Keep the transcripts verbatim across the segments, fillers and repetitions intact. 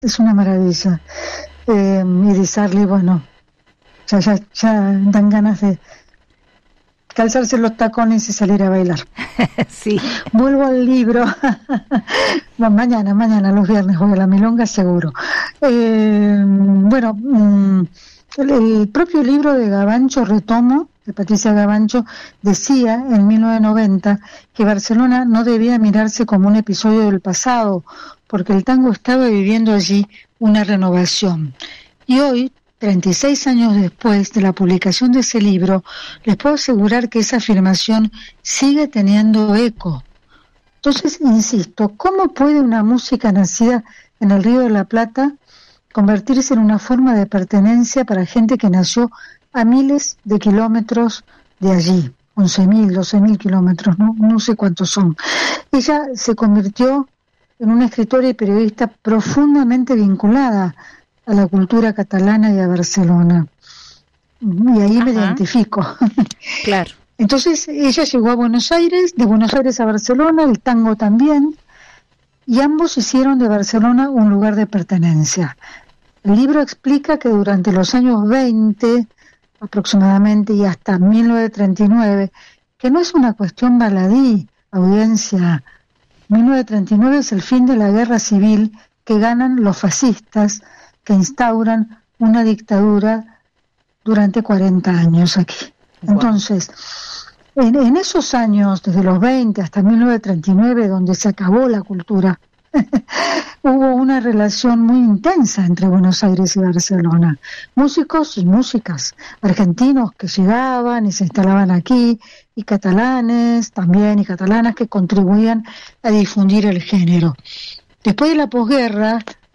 es una maravilla. Eh, y Di Sarli, bueno, ya, ya, ya dan ganas de calzarse los tacones y salir a bailar. Sí. Vuelvo al libro. Bueno, mañana, mañana, los viernes voy a la milonga seguro. Eh, bueno, mm, el, el propio libro de Gavancho, Retomo, de Patricia Gavancho, decía en mil novecientos noventa que Barcelona no debía mirarse como un episodio del pasado, porque el tango estaba viviendo allí una renovación. Y hoy, treinta y seis años después de la publicación de ese libro, les puedo asegurar que esa afirmación sigue teniendo eco. Entonces, insisto, ¿cómo puede una música nacida en el Río de la Plata convertirse en una forma de pertenencia para gente que nació a miles de kilómetros de allí? once mil, doce mil kilómetros, ¿no? no sé cuántos son. Ella se convirtió en una escritora y periodista profundamente vinculada a la cultura catalana y a Barcelona. Y ahí Ajá. me identifico. Claro. Entonces ella llegó a Buenos Aires, de Buenos Aires a Barcelona, el tango también, y ambos hicieron de Barcelona un lugar de pertenencia. El libro explica que durante los años veinte aproximadamente y hasta mil novecientos treinta y nueve, que no es una cuestión baladí, audiencia, mil novecientos treinta y nueve es el fin de la guerra civil que ganan los fascistas, que instauran una dictadura durante cuarenta años aquí. Wow. Entonces, en, en esos años, desde los veinte hasta mil novecientos treinta y nueve, donde se acabó la cultura, hubo una relación muy intensa entre Buenos Aires y Barcelona. Músicos y músicas, argentinos que llegaban y se instalaban aquí, y catalanes también, y catalanas que contribuían a difundir el género. Después de la posguerra,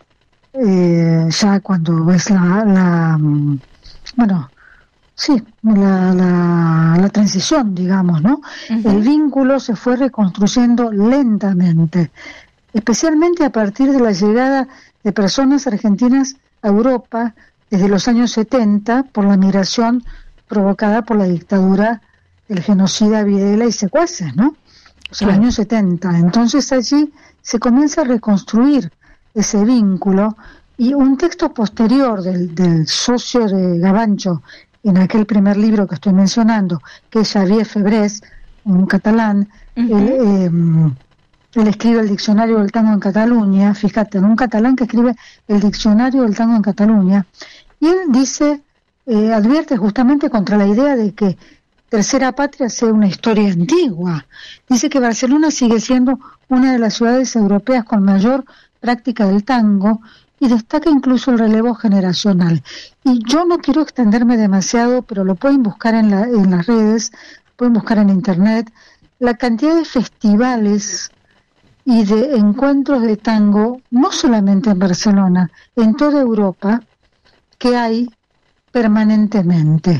eh, ya cuando ves la, la bueno, sí, la, la, la transición, digamos, ¿no? Uh-huh. El vínculo se fue reconstruyendo lentamente, especialmente a partir de la llegada de personas argentinas a Europa desde los años setenta por la migración provocada por la dictadura del genocida Videla y secuaces, ¿no? O sea, claro. Años setenta. Entonces allí se comienza a reconstruir ese vínculo, y un texto posterior del, del socio de Gavancho en aquel primer libro que estoy mencionando, que es Xavier Febrés, un catalán, uh-huh. él, eh, él escribe el diccionario del tango en Cataluña, fíjate, un catalán que escribe el diccionario del tango en Cataluña, y él dice, eh, advierte justamente contra la idea de que Tercera Patria sea una historia antigua. Dice que Barcelona sigue siendo una de las ciudades europeas con mayor práctica del tango, y destaca incluso el relevo generacional. Y yo no quiero extenderme demasiado, pero lo pueden buscar en, la, en las redes, pueden buscar en internet, la cantidad de festivales y de encuentros de tango, no solamente en Barcelona, en toda Europa, que hay permanentemente.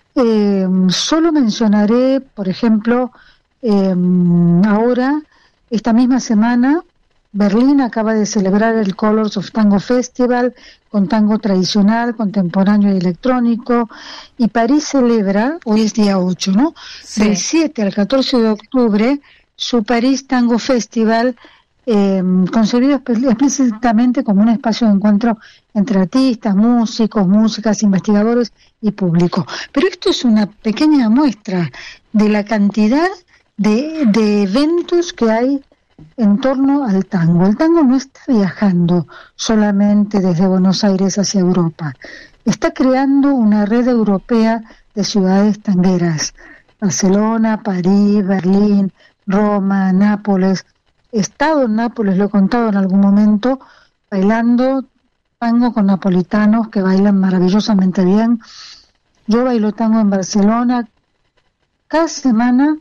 Eh, solo mencionaré, por ejemplo, eh, ahora, esta misma semana, Berlín acaba de celebrar el Colors of Tango Festival con tango tradicional, contemporáneo y electrónico, y París celebra, hoy es día ocho, ¿no? Sí. Del siete al catorce de octubre, su París Tango Festival, eh, concebido explícitamente como un espacio de encuentro entre artistas, músicos, músicas, investigadores y público. Pero esto es una pequeña muestra de la cantidad de, de eventos que hay en torno al tango. El tango no está viajando solamente desde Buenos Aires hacia Europa, está creando una red europea de ciudades tangueras: Barcelona, París, Berlín, Roma, Nápoles. He estado en Nápoles, lo he contado en algún momento, bailando tango con napolitanos que bailan maravillosamente bien. Yo bailo tango en Barcelona cada semana,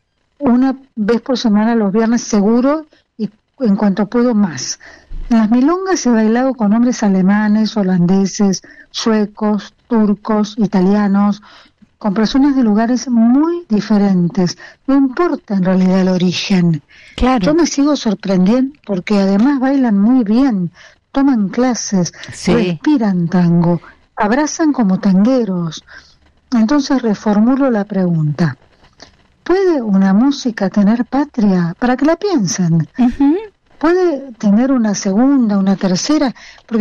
una vez por semana los viernes seguro, y en cuanto puedo más. En las milongas he bailado con hombres alemanes, holandeses, suecos, turcos, italianos, con personas de lugares muy diferentes. No importa en realidad el origen. Claro. Yo me sigo sorprendiendo porque además bailan muy bien, toman clases, sí. Respiran tango, abrazan como tangueros. Entonces reformulo la pregunta: ¿puede una música tener patria? Para que la piensen. Uh-huh. puede tener una segunda, una tercera, porque